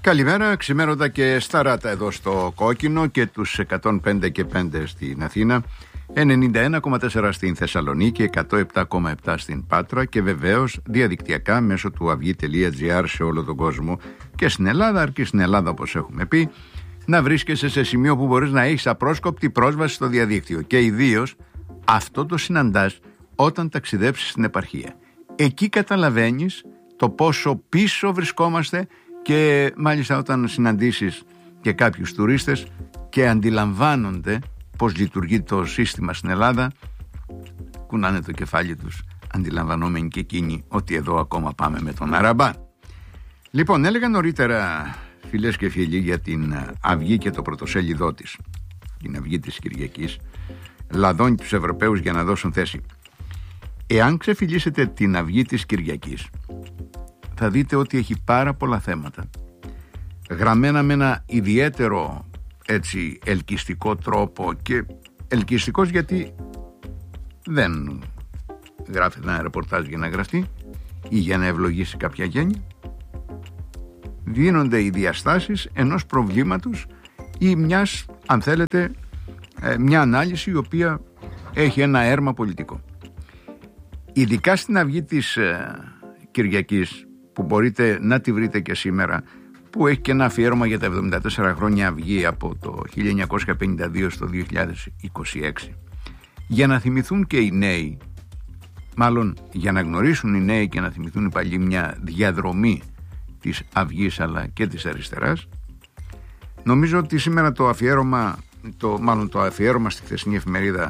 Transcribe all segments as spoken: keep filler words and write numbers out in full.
Καλημέρα, ξημέρωτα και σταράτα εδώ στο Κόκκινο και τους εκατόν πέντε και πέντε στην Αθήνα, ενενήντα ένα κόμμα τέσσερα στην Θεσσαλονίκη, εκατόν επτά κόμμα επτά στην Πάτρα και βεβαίως διαδικτυακά μέσω του αυγή τελεία τζι άρ σε όλο τον κόσμο και στην Ελλάδα, αρκεί στην Ελλάδα όπως έχουμε πει, να βρίσκεσαι σε σημείο που μπορείς να έχεις απρόσκοπτη πρόσβαση στο διαδίκτυο και ιδίως αυτό το συναντάς όταν ταξιδέψεις στην επαρχία. Εκεί καταλαβαίνεις το πόσο πίσω βρισκόμαστε και μάλιστα όταν συναντήσεις και κάποιους τουρίστες και αντιλαμβάνονται πώς λειτουργεί το σύστημα στην Ελλάδα, κουνάνε το κεφάλι τους αντιλαμβανόμενοι και εκείνοι ότι εδώ ακόμα πάμε με τον Αραμπά. Λοιπόν, έλεγα νωρίτερα, φίλες και φίλοι, για την Αυγή και το πρωτοσέλιδό της, την Αυγή της Κυριακής, λαδώνει τους Ευρωπαίους για να δώσουν θέση. Εάν ξεφυλίσετε την Αυγή της Κυριακής, θα δείτε ότι έχει πάρα πολλά θέματα, γραμμένα με ένα ιδιαίτερο έτσι ελκυστικό τρόπο, και ελκυστικός γιατί δεν γράφεται ένα ρεπορτάζ για να γραφτεί ή για να ευλογήσει κάποια γένεια. Δίνονται οι διαστάσεις ενός προβλήματος ή μιας, αν θέλετε, μια ανάλυση η οποία έχει ένα έρμα πολιτικό. Ειδικά στην Αυγή της Κυριακής, που μπορείτε να τη βρείτε και σήμερα, που έχει και ένα αφιέρωμα για τα εβδομήντα τέσσερα χρόνια Αυγή από το χίλια εννιακόσια πενήντα δύο στο δύο χιλιάδες είκοσι έξι, για να θυμηθούν και οι νέοι, μάλλον για να γνωρίσουν οι νέοι και να θυμηθούν οι παλιοί μια διαδρομή της Αυγής αλλά και της αριστεράς. Νομίζω ότι σήμερα το αφιέρωμα, το, μάλλον το αφιέρωμα στη χθεσινή εφημερίδα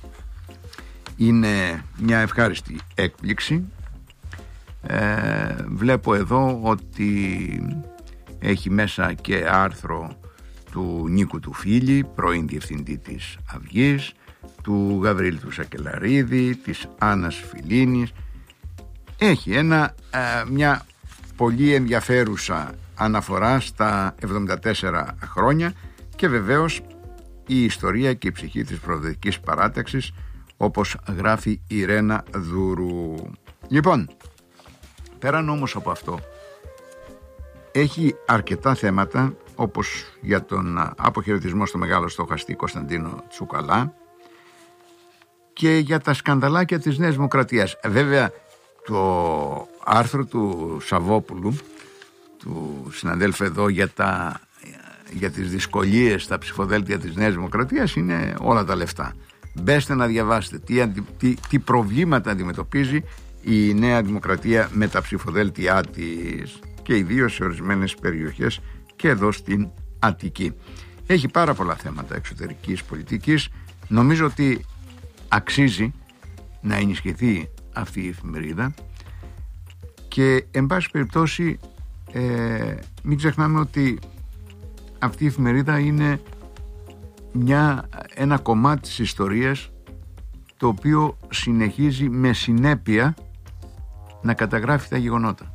είναι μια ευχάριστη έκπληξη. Ε, βλέπω εδώ ότι έχει μέσα και άρθρο του Νίκου του Φίλη, πρώην διευθυντή της Αυγής, του Γαβρίλη του Σακελαρίδη, της Άννας Φιλίνης. Έχει ένα, ε, μια πολύ ενδιαφέρουσα αναφορά στα εβδομήντα τέσσερα χρόνια και βεβαίως η ιστορία και η ψυχή της προοδευτικής παράταξης, όπως γράφει η Ρένα Δούρου. Λοιπόν, πέραν όμως από αυτό, έχει αρκετά θέματα, όπως για τον αποχαιρετισμό στο μεγάλο στοχαστή Κωνσταντίνο Τσουκαλά και για τα σκανδαλάκια της Νέας Δημοκρατίας. Βέβαια, το άρθρο του Σαββόπουλου, του συναδέλφου εδώ, για, τα, για τις δυσκολίες στα ψηφοδέλτια της Νέας Δημοκρατίας είναι όλα τα λεφτά. Μπέστε να διαβάσετε τι, τι, τι προβλήματα αντιμετωπίζει η Νέα Δημοκρατία με τα ψηφοδέλτια της και ιδίως σε ορισμένες περιοχές και εδώ στην Αττική. Έχει πάρα πολλά θέματα εξωτερικής πολιτικής. Νομίζω ότι αξίζει να ενισχυθεί αυτή η εφημερίδα και εν πάση περιπτώσει ε, μην ξεχνάμε ότι αυτή η εφημερίδα είναι μια, ένα κομμάτι της ιστορίας το οποίο συνεχίζει με συνέπεια να καταγράφει τα γεγονότα,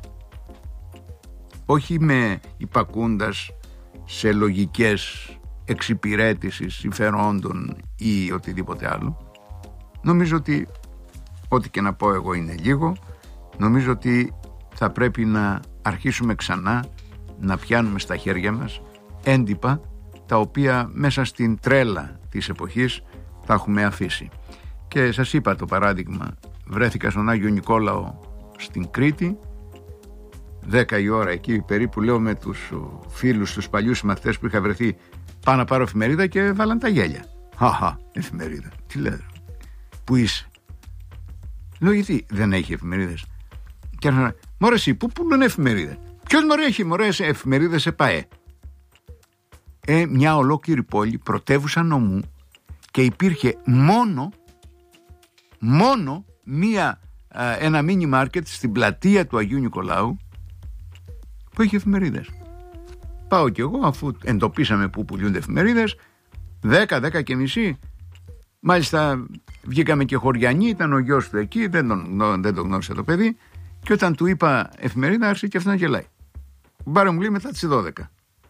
όχι με υπακούντας σε λογικές εξυπηρέτησης συμφερόντων ή οτιδήποτε άλλο. Νομίζω ότι ό,τι και να πω εγώ είναι λίγο. Νομίζω ότι θα πρέπει να αρχίσουμε ξανά να πιάνουμε στα χέρια μας έντυπα τα οποία μέσα στην τρέλα της εποχής τα έχουμε αφήσει. Και σας είπα το παράδειγμα, βρέθηκα στον Άγιο Νικόλαο στην Κρήτη, δέκα η ώρα εκεί περίπου, λέω με τους φίλους, τους παλιούς συμμαθητές που είχα βρεθεί, πάω να πάρω εφημερίδα και βάλαν τα γέλια. Χαχα, εφημερίδα, τι λέω, πού είσαι? Λέω, γιατί δεν έχει εφημερίδες? Και έρχομαι, μωρέ εσύ, πού πουλούν εφημερίδες? Ποιος μωρέ έχει μωρέ εφημερίδες σε ΠΑΕ? Ε, μια ολόκληρη πόλη, πρωτεύουσα νομού, και υπήρχε μόνο μόνο μία, ένα μίνι μάρκετ στην πλατεία του Αγίου Νικολάου που είχε εφημερίδες. Πάω κι εγώ, αφού εντοπίσαμε που πουλούνται εφημερίδες, δέκα, δέκα και μισή. Μάλιστα βγήκαμε και χωριανοί, ήταν ο γιος του εκεί, δεν τον, δεν τον γνώρισε το παιδί, και όταν του είπα εφημερίδα άρχισε και αυτό να γελάει. Μπάρε μου λέει μετά τις δώδεκα.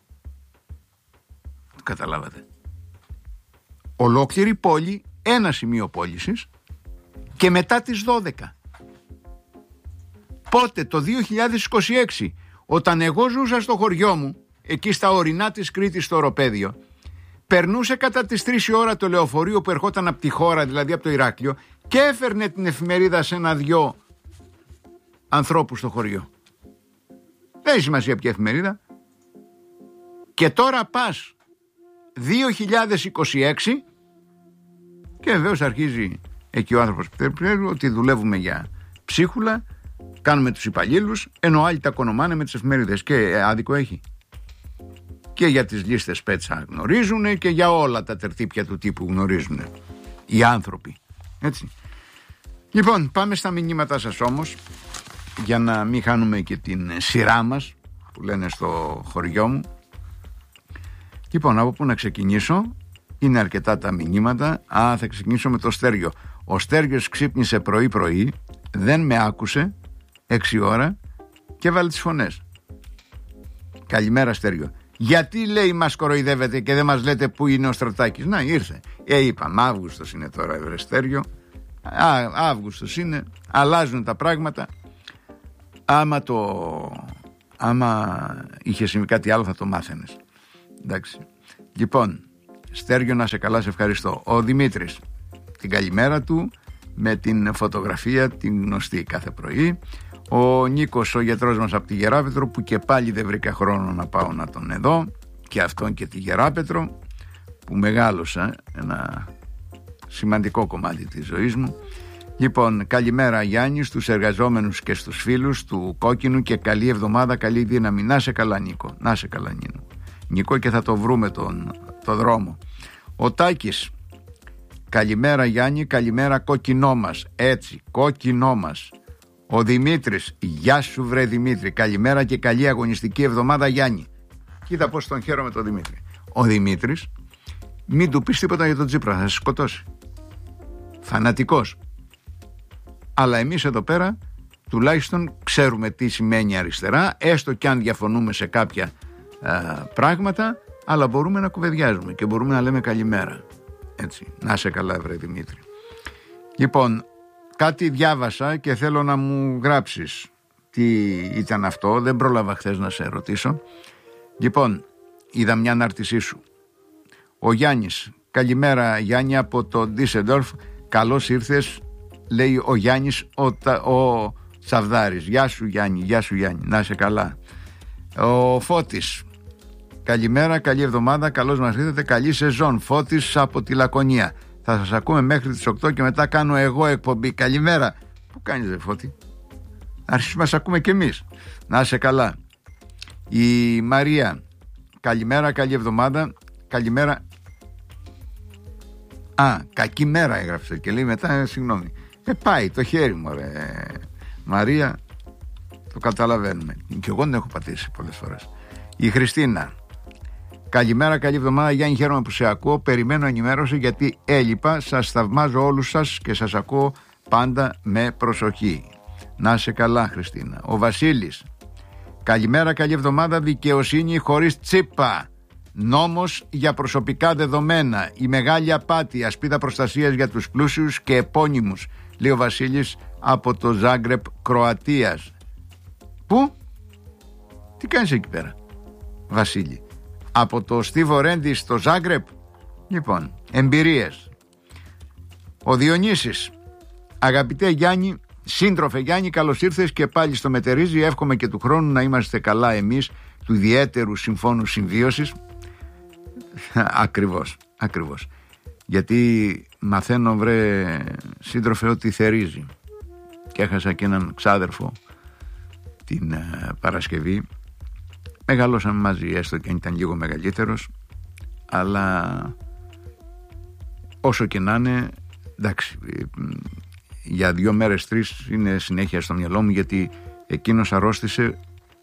Καταλάβατε? Ολόκληρη πόλη, ένα σημείο πώλησης και μετά τις δώδεκα. Πότε? Το δύο χιλιάδες είκοσι έξι, όταν εγώ ζούσα στο χωριό μου εκεί στα ορεινά της Κρήτης στο οροπέδιο, περνούσε κατά τις τρεις η ώρα το λεωφορείο που ερχόταν από τη χώρα, δηλαδή από το Ηράκλειο, και έφερνε την εφημερίδα σε ένα-δυο ανθρώπους στο χωριό. Δεν έχει σημασία ποια εφημερίδα. Και τώρα πας δύο χιλιάδες είκοσι έξι και βεβαίως αρχίζει εκεί ο άνθρωπος που θέλει ότι δουλεύουμε για ψίχουλα, κάνουμε τους υπαλλήλους, ενώ άλλοι τα κονομάνε με τις εφημερίδες. Και άδικο έχει. Και για τις λίστες Πέτσα γνωρίζουν και για όλα τα τερτύπια του τύπου γνωρίζουν οι άνθρωποι. Έτσι. Λοιπόν, πάμε στα μηνύματά σας όμως, για να μην χάνουμε και την σειρά μας που λένε στο χωριό μου. Λοιπόν, από πού να ξεκινήσω? Είναι αρκετά τα μηνύματα. Α, θα ξεκινήσω με το Στέργιο. Ο Στέργιος ξύπνησε πρωί πρωί, δεν με άκουσε έξι ώρα και βάλε τις φωνές. Καλημέρα Στέργιο. Γιατί, λέει, μας κοροϊδεύετε και δεν μας λέτε πού είναι ο Στρατάκης? Να, ήρθε. Ε, είπαμε, Αύγουστος είναι τώρα, ευρε Στέργιο. Α, Αύγουστος είναι, αλλάζουν τα πράγματα. Άμα το άμα είχε συμβεί κάτι άλλο θα το μάθαινες. Εντάξει. Λοιπόν, Στέργιο, να σε καλά, σε ευχαριστώ. Ο Δημήτρης, την καλημέρα του με την φωτογραφία την γνωστή κάθε πρωί. Ο Νίκος, ο γιατρός μας από τη Γεράπετρο, που και πάλι δεν βρήκα χρόνο να πάω να τον δω, και αυτόν και τη Γεράπετρο, που μεγάλωσα ένα σημαντικό κομμάτι της ζωής μου. Λοιπόν, καλημέρα Γιάννη, στους εργαζόμενους και στους φίλους του Κόκκινου και καλή εβδομάδα, καλή δύναμη. Να σε καλά Νίκο, να σε καλά Νίκο. Νίκο, και θα το βρούμε τον το δρόμο. Ο Τάκης, καλημέρα Γιάννη, καλημέρα κόκκινό μας. Έτσι, κόκκινό μας. Ο Δημήτρης, γεια σου βρε Δημήτρη, καλημέρα και καλή αγωνιστική εβδομάδα Γιάννη. Κοίτα πως τον χαίρομαι τον Δημήτρη. Ο Δημήτρης, μην του πεις τίποτα για τον Τσίπρα, θα σε σκοτώσει. Φανατικός. Αλλά εμείς εδώ πέρα τουλάχιστον ξέρουμε τι σημαίνει αριστερά, έστω και αν διαφωνούμε σε κάποια α, πράγματα, αλλά μπορούμε να κουβεντιάζουμε και μπορούμε να λέμε καλημέρα. Έτσι, να είσαι καλά βρε Δημήτρη. Λοιπόν, κάτι διάβασα και θέλω να μου γράψεις τι ήταν αυτό, δεν πρόλαβα χθες να σε ρωτήσω. Λοιπόν, είδα μια ανάρτησή σου. Ο Γιάννης, καλημέρα Γιάννη από το Ντίσεντορφ, καλώς ήρθες, λέει ο Γιάννης ο, ο Τσαβδάρης. Γεια σου Γιάννη, γεια σου Γιάννη, να είσαι καλά. Ο Φώτης, καλημέρα, καλή εβδομάδα, καλώς μας ήρθατε, καλή σεζόν. Φώτης από τη Λακωνία. Θα σας ακούμε μέχρι τις οκτώ και μετά κάνω εγώ εκπομπή. Καλημέρα. Πού κάνεις ρε Φώτη? Αρχίσουμε να σας ακούμε κι εμείς. Να είσαι καλά. Η Μαρία, καλημέρα, καλή εβδομάδα. Καλημέρα. Α, κακή μέρα έγραψε και λέει μετά, συγγνώμη. Ε, πάει το χέρι μου ρε Μαρία. Το καταλαβαίνουμε. Και εγώ δεν έχω πατήσει πολλές φορές. Η Χριστίνα, καλημέρα, καλή εβδομάδα Γιάννη, χαίρομαι που σε ακούω. Περιμένω ενημέρωση γιατί έλειπα. Σας θαυμάζω όλους σας και σας ακούω πάντα με προσοχή. Να είσαι καλά Χριστίνα. Ο Βασίλης, καλημέρα, καλή εβδομάδα. Δικαιοσύνη χωρίς Τσίπα. Νόμος για προσωπικά δεδομένα. Η μεγάλη απάτη. Ασπίδα προστασίας για τους πλούσιους και επώνυμους. Λέει ο Βασίλης από το Ζάγκρεπ, Κροατίας. Πού? Τι κάνεις εκεί πέρα Βασίλη? Από το Στίβο Ρέντι στο Ζάγκρεπ. Λοιπόν, εμπειρίες. Ο Διονύσης, αγαπητέ Γιάννη, σύντροφε Γιάννη, καλώς ήρθες και πάλι στο Μετερίζει. Εύχομαι και του χρόνου να είμαστε καλά εμείς του ιδιαίτερου συμφώνου συμβίωσης. Ακριβώς, ακριβώς. Γιατί μαθαίνω βρε σύντροφε ότι θερίζει. Και έχασα και έναν ξάδερφο την uh, Παρασκευή. Μεγαλώσαμε μαζί, έστω και αν ήταν λίγο μεγαλύτερος, αλλά όσο και να είναι, εντάξει, για δύο μέρες τρεις είναι συνέχεια στο μυαλό μου, γιατί εκείνος αρρώστησε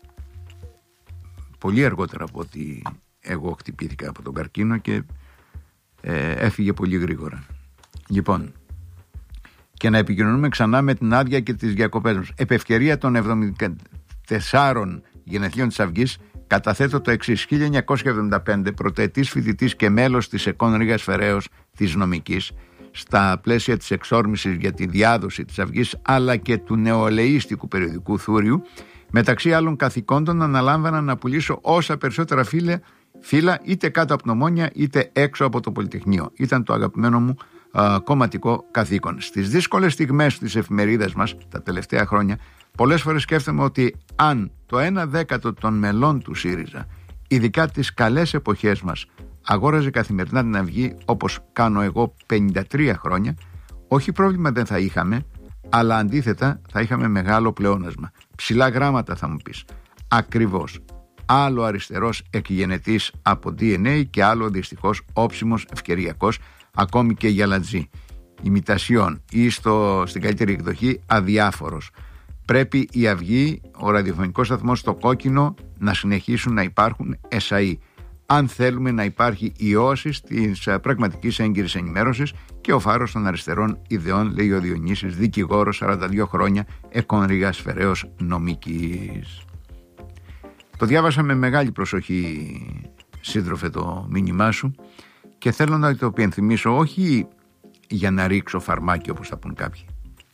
πολύ αργότερα από ότι εγώ χτυπήθηκα από τον καρκίνο και ε, έφυγε πολύ γρήγορα. Λοιπόν, και να επικοινωνούμε ξανά με την άδεια και τις διακοπές μας. Επ' ευκαιρία των εβδομήντα τεσσάρων γενεθλίων της Αυγής, καταθέτω το εξής. χίλια εννιακόσια εβδομήντα πέντε, πρωτοετής φοιτητής και μέλος της ΕΚΟΝ Ρήγας Φεραίος της Νομικής, στα πλαίσια της εξόρμησης για τη διάδοση της Αυγής αλλά και του νεοελεΐστικου περιοδικού Θούριου, Μεταξύ άλλων καθηκόντων αναλάμβανα να πουλήσω όσα περισσότερα φύλλα, φύλλα είτε κάτω από πνομόνια είτε έξω από το Πολυτεχνείο. Ήταν το αγαπημένο μου α, κομματικό καθήκον. Στις δύσκολες στιγμές της εφημερίδας μας τα τελευταία χρόνια, πολλές φορές σκέφτομαι ότι αν το ένα δέκατο των μελών του ΣΥΡΙΖΑ, ειδικά τις καλές εποχές μας, αγόραζε καθημερινά την Αυγή όπως κάνω εγώ πενήντα τρία χρόνια, όχι πρόβλημα δεν θα είχαμε, αλλά αντίθετα θα είχαμε μεγάλο πλεόνασμα. Ψηλά γράμματα θα μου πεις. Ακριβώς. Άλλο αριστερός εκγενετής από ντι εν έι και άλλο δυστυχώς όψιμος, ευκαιριακός, ακόμη και γιαλατζή. Ημιτασιών ή στο, στην καλύτερη εκδοχή αδιάφορος. Πρέπει η Αυγή, ο ραδιοφωνικός σταθμός, το κόκκινο να συνεχίσουν να υπάρχουν εσαΐ. Αν θέλουμε να υπάρχει η όαση της πραγματικής έγκυρης ενημέρωσης και ο φάρος των αριστερών ιδεών, λέει ο Διονύσης, δικηγόρος, σαράντα δύο χρόνια, εκονρίγας φεραίος νομικής. Το διάβασα με μεγάλη προσοχή, σύντροφε, το μήνυμά σου, και θέλω να το επιενθυμίσω, όχι για να ρίξω φαρμάκι όπως θα πούν κάποιοι.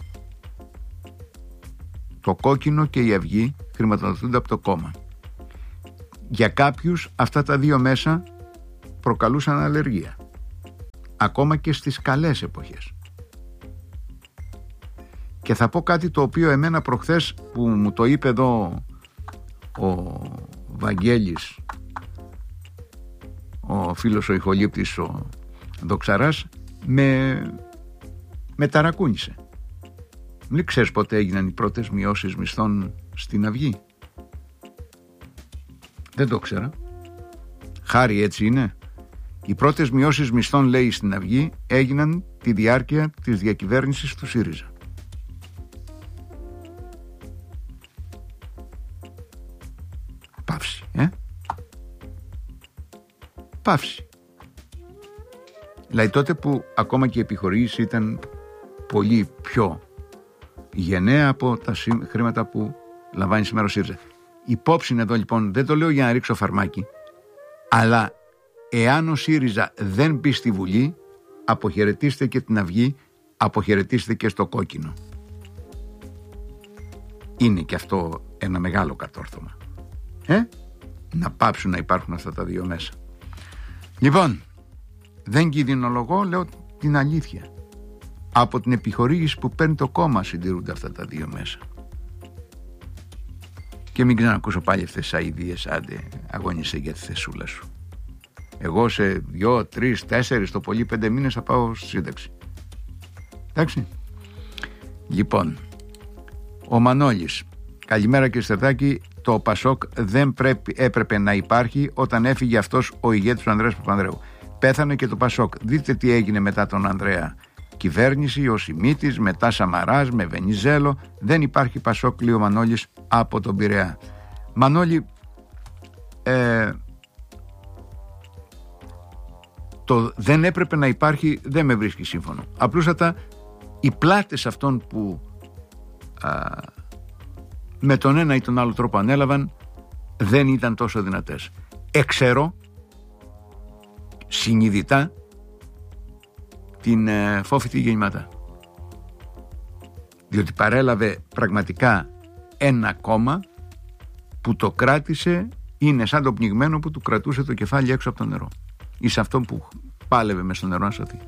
Το κόκκινο και η Αυγή χρηματοδοτούνται από το κόμμα. Για κάποιους αυτά τα δύο μέσα προκαλούσαν αλλεργία, ακόμα και στις καλές εποχές. Και θα πω κάτι το οποίο εμένα προχθές, που μου το είπε εδώ ο Βαγγέλης, ο φίλος ο ηχολήπτης ο Δοξαράς, με, με ταρακούνησε. Μην ξέρεις πότε έγιναν οι πρώτες μειώσεις μισθών στην Αυγή? Δεν το ξέρα. Χάρη, έτσι είναι. Οι πρώτες μειώσεις μισθών, λέει, στην Αυγή έγιναν τη διάρκεια της διακυβέρνησης του ΣΥΡΙΖΑ. Παύση, ε? Παύση. Δηλαδή τότε που ακόμα και η επιχορήγηση ήταν πολύ πιο γενναία από τα χρήματα που λαμβάνει σήμερα ο ΣΥΡΙΖΑ. Υπόψη είναι εδώ λοιπόν, δεν το λέω για να ρίξω φαρμάκι, αλλά εάν ο ΣΥΡΙΖΑ δεν μπει στη Βουλή, αποχαιρετήστε και την Αυγή, αποχαιρετήστε και στο κόκκινο. Είναι και αυτό ένα μεγάλο κατόρθωμα. Ε? Να πάψουν να υπάρχουν αυτά τα δύο μέσα. Λοιπόν, δεν κινδυνολογώ, λέω την αλήθεια. Από την επιχορήγηση που παίρνει το κόμμα συντηρούνται αυτά τα δύο μέσα. Και μην ξανακούσω πάλι αυτές τις αηδίες, άντε, αγώνισε για τη θεσούλα σου. Εγώ σε δυο, τρεις, τέσσερις, το πολύ πέντε μήνες θα πάω στη σύνταξη. Εντάξει. Λοιπόν, ο Μανώλης. Καλημέρα κύριε Στερδάκη. Το Πασόκ δεν πρέπει, έπρεπε να υπάρχει όταν έφυγε αυτός ο ηγέτης του Ανδρέας Παπανδρέου. Πέθανε και το Πασόκ. Δείτε τι έγινε μετά τον Ανδρέα. Κυβέρνηση, ο Σιμίτης, μετά Σαμαράς, με Βενιζέλο. Δεν υπάρχει Πασόκ, λέει ο Μανώλης από τον Πειραιά. Μανώλη, ε, το δεν έπρεπε να υπάρχει δεν με βρίσκει σύμφωνο. Απλούστατα οι πλάτες αυτών που α, με τον ένα ή τον άλλο τρόπο ανέλαβαν δεν ήταν τόσο δυνατές. Εξαιρώ συνειδητά την ε, Φόφητη Γεννηματά, διότι παρέλαβε πραγματικά ένα κόμμα που το κράτησε, είναι σαν το πνιγμένο που του κρατούσε το κεφάλι έξω από το νερό ή σε αυτό που πάλευε μες στο νερό να σωθεί.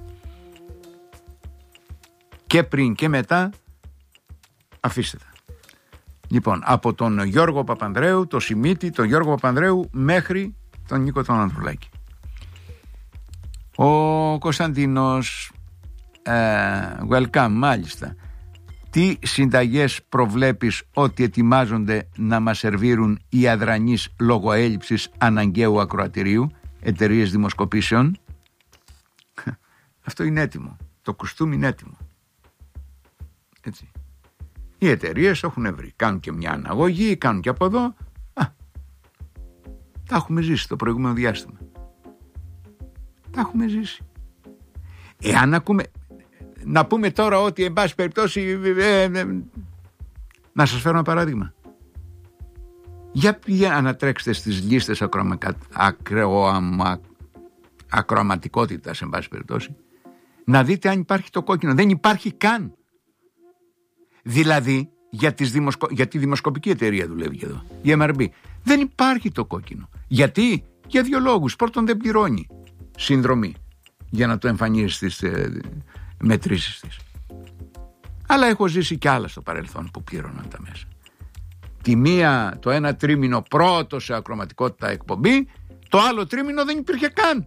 Και πριν και μετά αφήστε τα. Λοιπόν, από τον Γιώργο Παπανδρέου, το Σιμίτη, τον Γιώργο Παπανδρέου μέχρι τον Νίκο τον Ανδρουλάκη. Ο Κωνσταντίνος, uh, welcome, μάλιστα. Τι συνταγές προβλέπεις ότι ετοιμάζονται να μας σερβίρουν οι αδρανείς λόγω έλλειψης αναγκαίου ακροατηρίου, εταιρείες δημοσκοπήσεων? Αυτό είναι έτοιμο. Το κουστούμι είναι έτοιμο. Έτσι. Οι εταιρείες έχουν βρει. Κάνουν και μια αναγωγή, κάνουν και από εδώ. Α, τα έχουμε ζήσει το προηγούμενο διάστημα. Τα έχουμε ζήσει. Εάν ακούμε, να πούμε τώρα ότι εν πάση περιπτώσει ε, ε, ε, να σας φέρω ένα παράδειγμα. Για πήγα ανατρέξτε στις λίστες ακροαματικότητας, εν πάση περιπτώσει, να δείτε αν υπάρχει το κόκκινο. Δεν υπάρχει καν. Δηλαδή για, τις δημοσκο... για τη δημοσκοπική εταιρεία δουλεύει και εδώ, η εμ αρ μπι. Δεν υπάρχει το κόκκινο. Γιατί? Για δύο λόγους. Πρώτον, δεν πληρώνει συνδρομή για να το εμφανίζει στις ε, μετρήσεις της. Αλλά έχω ζήσει κι άλλα στο παρελθόν που πλήρωναν τα μέσα. Τη μία, το ένα τρίμηνο πρώτο σε ακροματικότητα εκπομπή, το άλλο τρίμηνο δεν υπήρχε καν.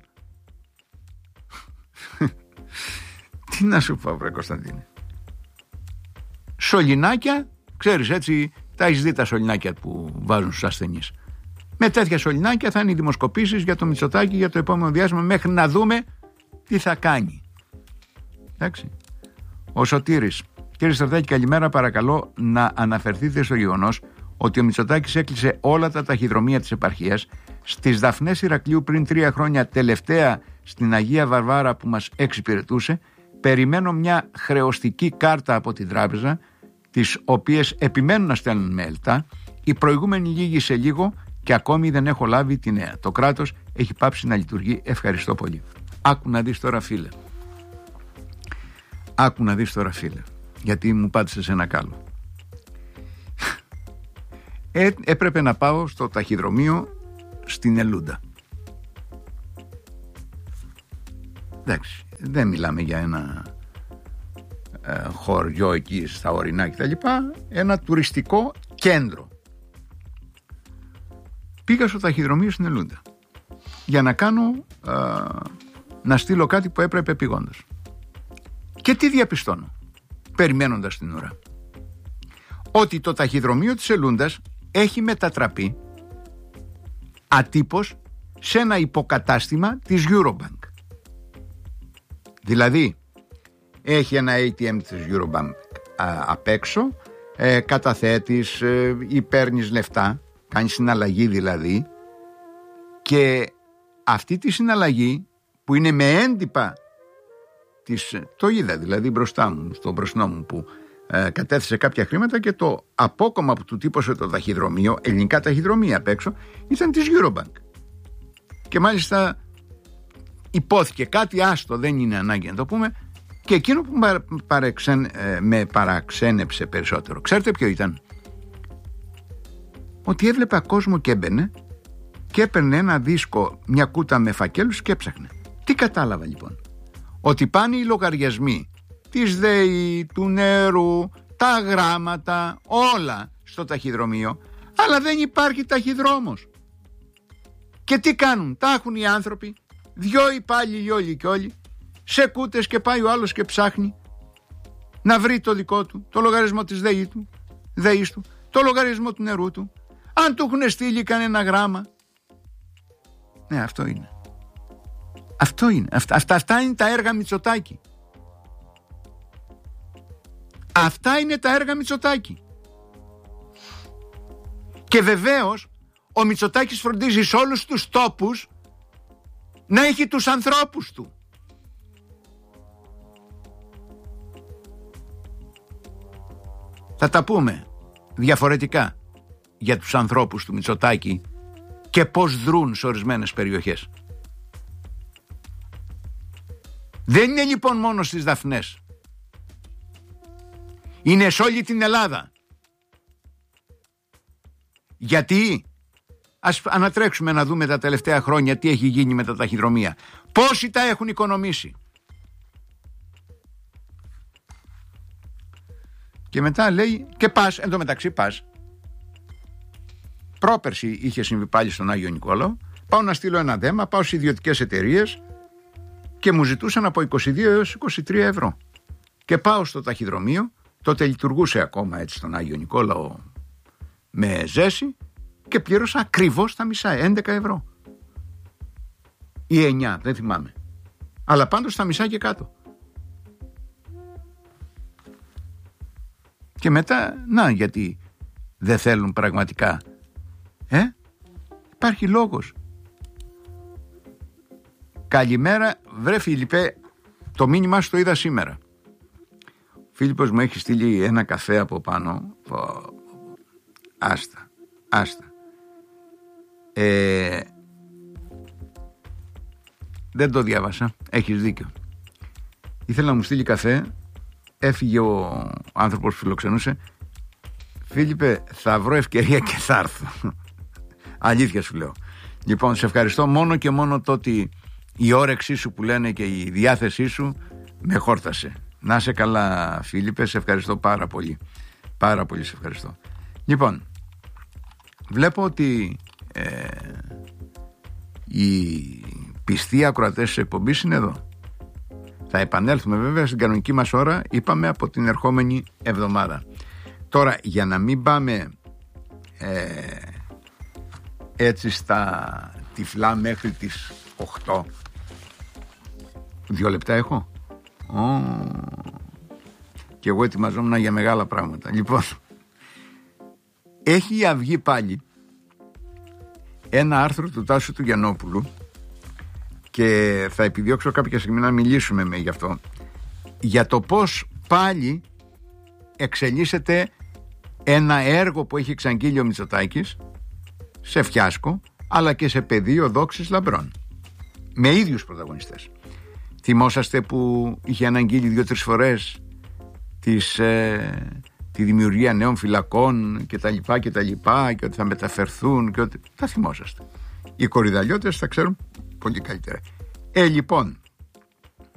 Τι να σου πω, βρε Κωνσταντίνε. Σωληνάκια, ξέρεις έτσι, τα έχεις δει τα σωληνάκια που βάζουν στους ασθενείς. Με τέτοια σωληνάκια θα είναι οι δημοσκοπήσεις για το Μητσοτάκη για το επόμενο διάστημα, μέχρι να δούμε τι θα κάνει. Εντάξει. Ο Σωτήρης. Κύριε Στρατάκη, καλημέρα. Παρακαλώ να αναφερθείτε στο γεγονός ότι ο Μητσοτάκης έκλεισε όλα τα ταχυδρομεία της επαρχίας στις Δαφνές Ηρακλείου πριν τρία χρόνια, τελευταία στην Αγία Βαρβάρα που μας εξυπηρετούσε. Περιμένω μια χρεωστική κάρτα από την τράπεζα, τις οποίες επιμένουν να στέλνουν με ΕΛΤΑ. Η προηγούμενη λήγει σε λίγο και ακόμη δεν έχω λάβει τη νέα. Το κράτος έχει πάψει να λειτουργεί. Ευχαριστώ πολύ. Άκου να δεις τώρα, φίλε. Άκου να δεις τώρα, φίλε. Γιατί μου πάτησες ένα κάλο. Ε, έπρεπε να πάω στο ταχυδρομείο στην Ελούντα. Εντάξει, δεν μιλάμε για ένα ε, χωριό εκεί στα ορεινά και τα λοιπά, ένα τουριστικό κέντρο. Πήγα στο ταχυδρομείο στην Ελούντα για να κάνω ε, να στείλω κάτι που έπρεπε επειγόντως. Και τι διαπιστώνω περιμένοντας την ώρα? Ότι το ταχυδρομείο της Ελούντας έχει μετατραπεί ατύπως σε ένα υποκατάστημα της Eurobank. Δηλαδή έχει ένα έι τι εμ της Eurobank α, απ' έξω, ε, καταθέτεις ε, ή παίρνεις λεφτά, κάνεις συναλλαγή δηλαδή, και αυτή τη συναλλαγή που είναι με έντυπα της, το είδα δηλαδή μπροστά μου, στο μπροστό μου που ε, κατέθεσε κάποια χρήματα και το απόκομμα που του τύπωσε το ταχυδρομείο, ελληνικά ταχυδρομεία απ' έξω, ήταν της Eurobank. Και μάλιστα υπόθηκε κάτι, άστο, δεν είναι ανάγκη να το πούμε, και εκείνο που παρεξεν, ε, με παραξένεψε περισσότερο, ξέρετε ποιο ήταν? Ότι έβλεπα κόσμο και έμπαινε και έπαιρνε ένα δίσκο, μια κούτα με φακέλους και έψαχνε. Τι κατάλαβα λοιπόν? Ότι πάνε οι λογαριασμοί της ΔΕΗ, του νερού, τα γράμματα, όλα στο ταχυδρομείο, αλλά δεν υπάρχει ταχυδρόμος. Και τι κάνουν? Τα έχουν οι άνθρωποι, δυο υπάλληλοι όλοι και όλοι, σε κούτες, και πάει ο άλλος και ψάχνει να βρει το δικό του, το λογαριασμό της ΔΕΗ του, ΔΕΗς του, το λογαριασμό του νερού του, αν του έχουν στείλει κανένα γράμμα. Ναι, αυτό είναι. Αυτό είναι. Αυτά, αυτά, αυτά είναι τα έργα Μητσοτάκη. Αυτά είναι τα έργα Μητσοτάκη. Και βεβαίως ο Μητσοτάκης φροντίζει σε όλους τους τόπους να έχει τους ανθρώπους του. Θα τα πούμε διαφορετικά για τους ανθρώπους του Μητσοτάκη και πώς δρούν σε ορισμένες περιοχές. Δεν είναι λοιπόν μόνο στις Δαφνές. Είναι σε όλη την Ελλάδα. Γιατί? Ας ανατρέξουμε να δούμε τα τελευταία χρόνια τι έχει γίνει με τα ταχυδρομεία. Πόσοι τα έχουν οικονομήσει. Και μετά λέει και πας, εν τω μεταξύ πας. Πρόπερση είχε συμβεί πάλι στον Άγιο Νικόλαο. Πάω να στείλω ένα δέμα, πάω σε ιδιωτικές εταιρείες και μου ζητούσαν από είκοσι δύο έως είκοσι τρία ευρώ. Και πάω στο ταχυδρομείο, τότε λειτουργούσε ακόμα έτσι στον Άγιο Νικόλαο με ζέση, και πλήρωσα ακριβώς τα μισά, έντεκα ευρώ. Ή εννιά, δεν θυμάμαι. Αλλά πάντως τα μισά και κάτω. Και μετά, να, γιατί δεν θέλουν πραγματικά. Ε, υπάρχει λόγος. Καλημέρα, βρε Φίλιππε, το μήνυμά σου το είδα σήμερα. Ο Φίλιππος μου έχει στείλει ένα καφέ από πάνω. Άστα, άστα. Ε, δεν το διάβασα, έχεις δίκιο. Ήθελα να μου στείλει καφέ, έφυγε ο άνθρωπος που φιλοξενούσε Φίλιππε, θα βρω ευκαιρία και θα έρθω. Αλήθεια σου λέω. Λοιπόν, σε ευχαριστώ μόνο και μόνο το ότι η όρεξή σου που λένε και η διάθεσή σου με χόρτασε. Να είσαι καλά, Φίλιππε, σε ευχαριστώ πάρα πολύ. Πάρα πολύ σε ευχαριστώ. Λοιπόν, βλέπω ότι ε, οι πιστοί ακροατές της εκπομπής είναι εδώ. Θα επανέλθουμε βέβαια στην κανονική μας ώρα, είπαμε, από την ερχόμενη εβδομάδα. Τώρα, για να μην πάμε ε, έτσι στα τυφλά μέχρι τις οκτώ, δύο λεπτά έχω. Oh. Και εγώ ετοιμαζόμουν για μεγάλα πράγματα. Λοιπόν, έχει η Αυγή πάλι ένα άρθρο του Τάσου του Γιαννόπουλου και θα επιδιώξω κάποια στιγμή να μιλήσουμε με γι' αυτό, για το πως πάλι εξελίσσεται ένα έργο που έχει εξαγγείλει ο Μητσοτάκης σε φιάσκο, αλλά και σε πεδίο δόξης λαμπρών, με ίδιους πρωταγωνιστές. Θυμόσαστε που είχε αναγγείλει δύο-τρεις φορές τις, ε, τη δημιουργία νέων φυλακών και τα λοιπά και τα λοιπά, και ότι θα μεταφερθούν και ότι... Θα θυμόσαστε. Οι κορυδαλιώτες θα ξέρουν πολύ καλύτερα. Ε, λοιπόν,